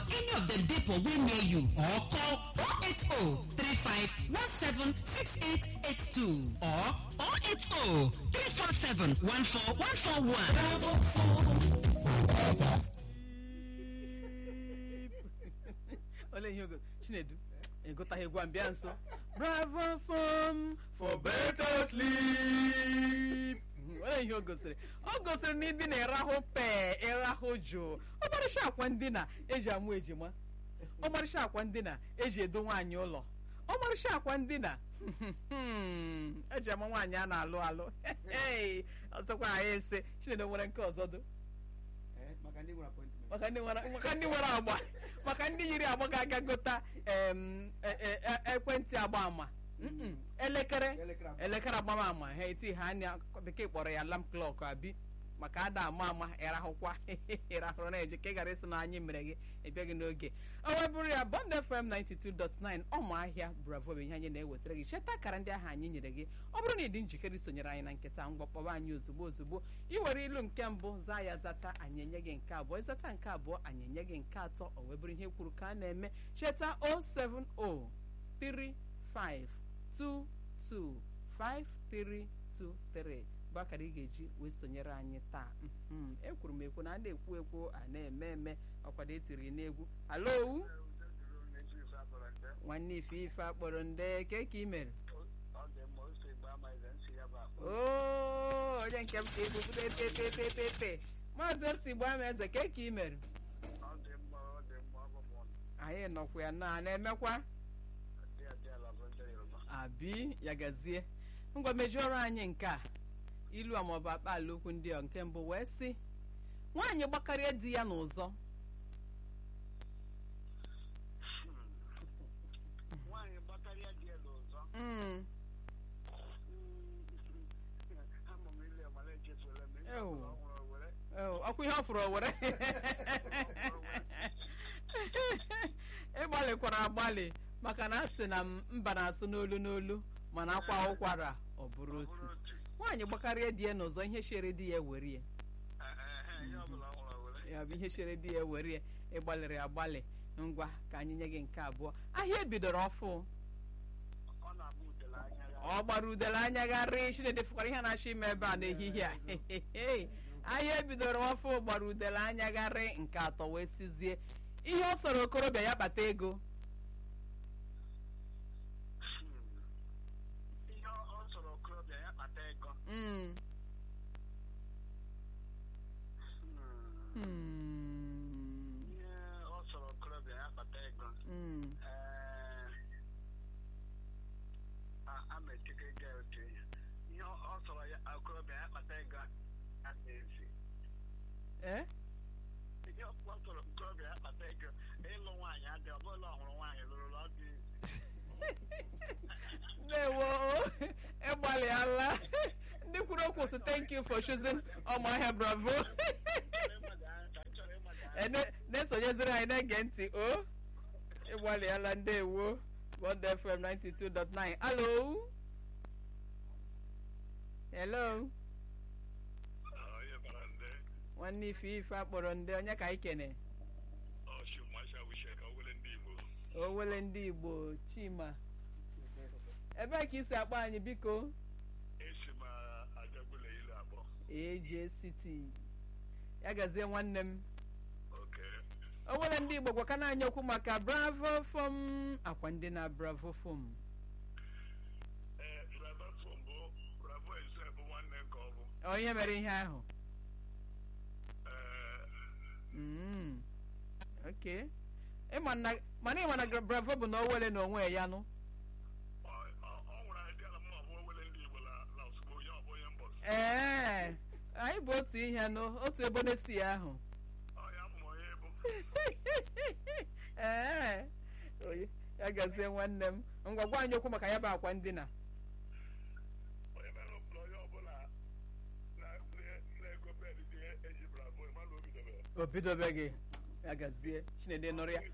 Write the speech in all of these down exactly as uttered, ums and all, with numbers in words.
for any of dem dey for wey near you or call oh eight oh three five one seven six eight eight two or oh eight oh three four seven one four one four one. Bravo phone. Ole ihe ogo Chinedu egotaghị egwu ambịa nso. Bravo phone for better sleep. Ole ihe o gosiri o gosiri na ndị na-erahụ pee ịrahụ jụụ ọmarịcha akwa ndina eji amụ ejima ọmarịcha akwa ndina eji edo nwaanyị ụlọ ọmarịcha akwa ndina eji ama nwaanyị a na-alụ alụ ọzọkwa anyị ese Chinedu nwere nke ọzọ do maka ndị nwere agba maka ndị yiri agba ga-aga gota ekwentị agba ama elekere elekere agbama ama ha eti ha anya bekee kpọrọ ya alarm clock abi maka ada ama ama ịrahụkwa ịrahụrụ na-eje ka ị gara isi na anyị mere gị ịbịaghị n'oge o webụrụ ya Bond F M ninety-two point nine ọmụ ahịa Bravo bụ ihe anyị na-ewetara gị cheta akara ndị ahụ anyị nyere gị ọ bụrụ na ị dị njikere isonyere anyị na nketa ngwa kpọba anyị ozugbo ozugbo ị were ilu nke mbụ zaa ya zata anyị enye gị nke abụọ ịzata nke abụọ anyị enye gị nke atọ o webụrụ ihe kwuru ka a na-eme cheta oh seven oh three five two two five three two three bakara ị ga-eji wee sonyere anyị taa. Ekwuru m ekwu na a na-ekwu ekwu a na-eme eme ọkwado etiri n'egwu. Alo nwanne ife ife akpọrọ nde ke ka ị mere ooo onye nke m ka ebubudo epepepepepe maazị osi gbaa m eze ke ka ị mere anyị nọkwa ya na na-emekwa abi ya gazie ngwa mejuọrụ anyị nke a ilu a maọbụ akpa ala okwu ndị ọ nke mbụ wee sị nwaanyị gbakarịa di ya n'ụzọ nwaanyị gbakarịa di ya n'ụzọ ọkwa ihe ọ fụrụ owere ịgbalịkwara agbalị maka na asị na mba na-asụ n'olu n'olu mana akwa ụkwara ọ bụrụ otu nwaanyị gbakarịa di ya n'ụzọ ihe chere di ya were ya ya bụ ihe chere di ya were ya ịgbalịrị agbalị ngwa ka anyị nye gị nke abụọ ahịa ebidoro ọfụ ọ gbara udele anya gharị Chinedu fụkwara ihe na-achọ ime ebe a n'ehihie a ahịa ebidoro ọfụ gbara udele anya gharị nke atọ wee sizie ihe ọ sọrọ okorobịa ya kpata ego Mm. Hmm. Yeah, also club ya kpata ego. Mm. Eh. Ah, I'm a ticket girl to you. You also ya club ya kpata ego at the Eh? You also club ya kpata ego. Elo nwanyị adị ọbụla ọhụrụ nwanyị lụrụ lọ dị. Newo, egbalịala. Ndị kwuru okwu so thank you for choosing Ọmụahịa Bravo. Na-esonyeziri anyị na-ege ntị o ịgbalịala ndewo. Bond F M ninety-two point nine. Hello. Hello. Nwanne ife ife akpọrọ ndị onye ka anyị kene. Owele ndị Igbo Chima. Ebee ka isi akpọ anyị biko? A J City. Ya gazie nwanne m. Owele ndị Igbo gwa kana anyị okwu maka Bravo Foam akwa ndị na Bravo Foam. Eh, Bravo Foam bụ Bravo ise bụ nwanne nke ọ bụ. Onye mere ihe ahụ? Eh. Mm. Okay. Ịma na mana ịma na Bravo bụ na Owele na onwe ya nụ. Ee, anyị bụ otu ihe nụ, otu ebe na-esi ahụ. Ee, oye, ya gazie nwanne m. Ngwa gwa anyị okwu maka ya bụ akwa ndina. O bidobe gị, ya gazie, Chinedu nụrụ ya.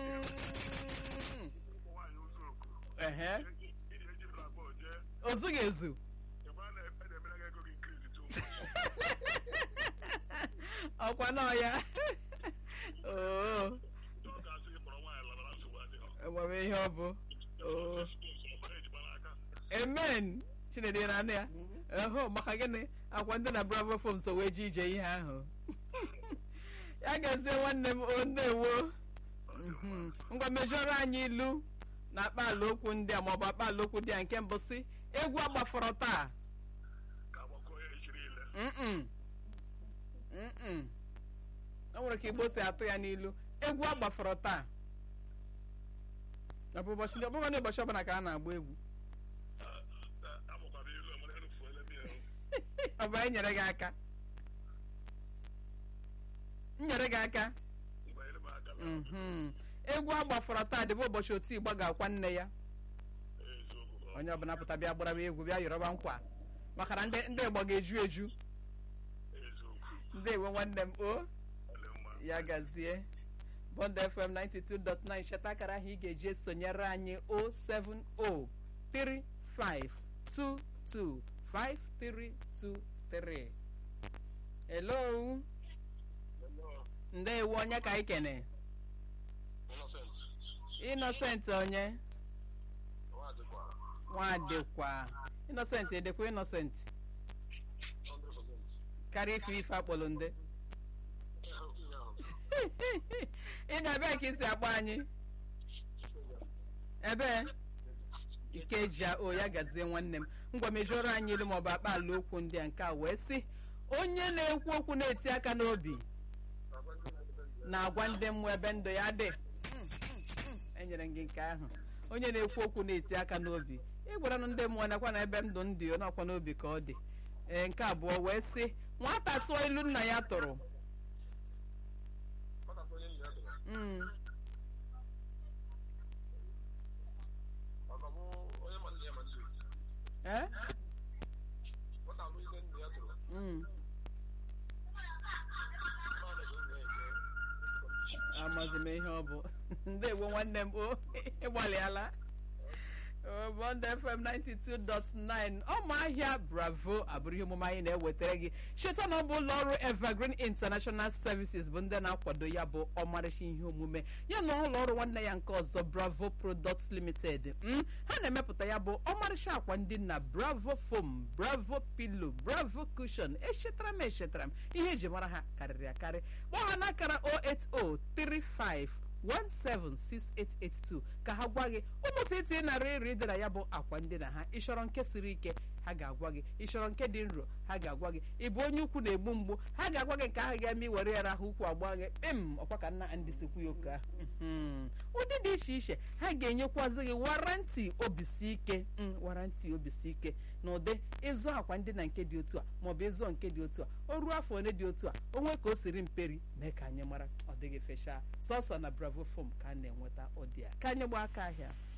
Ehe. Ozughị ezu. ọkwa nọ ya oo enwere ihe ọ bụ amen Chineke na anụ ya eho maka gịnị akwa ndị na Bravo Fom so wee ji ije ihe ahụ ya gazie nwanne m o ndewo ngwa mejọrọ anyị ilu na akpaala okwu ndị a maọbụ akpaala okwu dị a nke mbụ si egwu agbafọrọ taa mm mm o nwere ka Igbo si atụ ya n'ilu egwu agbafọrọ taa ọ bụ ụbọchị ụbọchị ọbụla ka a na-agba egwu ọ bụ anyị nyere gị aka nyere gị aka egwu agbafọrọ taa dịbụ ụbọchị otu Igbo ga-akwa nne ya onye ọbụla pụta bịa gbara egwu bịa yọrọba nkwa maka na ndị Igbo ga-eju eju ndị ewe nwanne m o ya gazie Bond F M ninety-two point nine cheta akara ahụ ị ga-eji esonyere anyị o seven o three five two two five three two three. Hello. Ndewo onye ka anyị kene? Innocent onye? Nwadịkwa. Innocent edekwa Innocent. Karịa ife ife akpọrọ nde. Ị na-ebe ka isi akpọ anyị? Ebe? Ikeja o ya gazie nwanne m ngwa mejọrọ anyị ilu maọbụ akpaala okwu ndị a nke a wee sị onye na-ekwu okwu na-eti aka n'obi na-agwa ndị mmụọ ebe ndụ ya dị. Enyere gị nke ahụ onye na-ekwu okwu na-eti aka n'obi ịgwara ndị mmụọ nakwa na ebe ndụ ndị ọ nakwa n'obi ka ọ dị. Ee nke abụọ wee sị nwata tụọ ilu nna ya tụrụ Eh? Mm. Amazi m ihe ọ bụ ndewo nwanne m o ịgbalịala Bond F M ninety-two point nine ọmụahịa Bravo abụrụ ihe omume anyị na-ewetara gị cheta na ọ bụ ụlọ ọrụ Evergreen International Services bụ ndị na-akwado ya bụ ọmarịcha ihe omume ya na ụlọ ọrụ nwanne ya nke ọzọ Bravo Products Limited ha na-emepụta ya bụ ọmarịcha akwa ndị na Bravo Foam, Bravo Pillow, Bravo Cushion echetara m echetara m ihe eji mara ha karịrị akarị kpọọ ha n'akara oh eight oh three five one seven six eight eight two ka ha gwa gị ụmụta iti narị iri dị na ya bụ akwa ndị na ha ịchọrọ nke siri ike ha ga-agwa gị ịchọrọ nke dị nro ha ga-agwa gị ịbụ onye ukwu na-egbu mgbu ha ga-agwa gị nke ahụ ga-eme iwere ya rahụ ukwu agba gị kpem ọkwa ka nna ndị sikwu ya oke ụdị dị iche iche ha ga-enyekwazị gị warranty obisi ike warranty obisi ike na ụdị ịzụ akwa ndị na nke dị otu a maọbụ ịzụ nke dị otu a o ruo afọ one dị otu a onwe ka o siri mperi mee ka anyị mara ọ dịghị fecha sọsọ na Bravo Foam ka a na-enweta ụdị a ka anyị gbaa aka ahịa